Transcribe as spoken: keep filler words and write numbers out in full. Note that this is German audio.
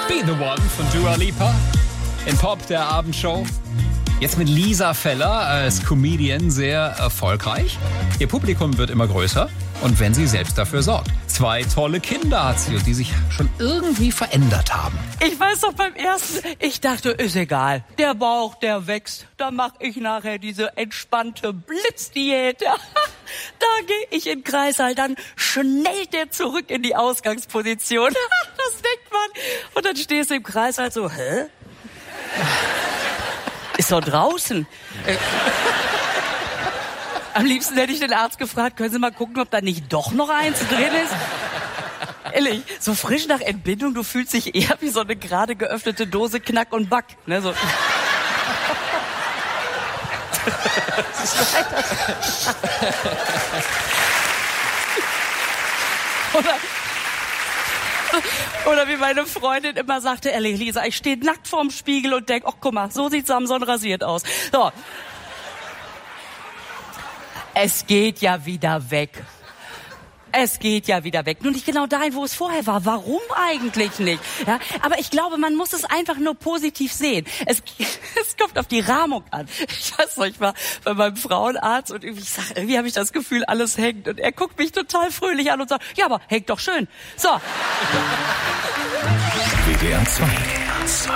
Be the One von Dua Lipa in Pop, der Abendshow. Jetzt mit Lisa Feller als Comedian sehr erfolgreich. Ihr Publikum wird immer größer und wenn sie selbst dafür sorgt. Zwei tolle Kinder hat sie, die sich schon irgendwie verändert haben. Ich weiß doch beim ersten, ich dachte, ist egal. Der Bauch, der wächst. Da mache ich nachher diese entspannte Blitzdiät. Da gehe ich in den Kreißsaal, dann schnellt der zurück in die Ausgangsposition. Das denkt man. Und dann stehst du im Kreißsaal so, hä? Ist doch draußen. Am liebsten hätte ich den Arzt gefragt, können Sie mal gucken, ob da nicht doch noch eins drin ist? Ehrlich, so frisch nach Entbindung, du fühlst dich eher wie so eine gerade geöffnete Dose Knack und Back. Ne, so. Oder, oder wie meine Freundin immer sagte, ehrlich, Lisa, ich stehe nackt vorm Spiegel und denk, ach guck mal, so sieht Samson rasiert aus. So. Es geht ja wieder weg. Es geht ja wieder weg. Nur nicht genau dahin, wo es vorher war. Warum eigentlich nicht? Ja, aber ich glaube, man muss es einfach nur positiv sehen. Es, es kommt auf die Rahmung an. Ich weiß noch, ich war bei meinem Frauenarzt und irgendwie, ich sag, irgendwie habe ich das Gefühl, alles hängt. Und er guckt mich total fröhlich an und sagt, ja, aber hängt doch schön. So. W D R zwei.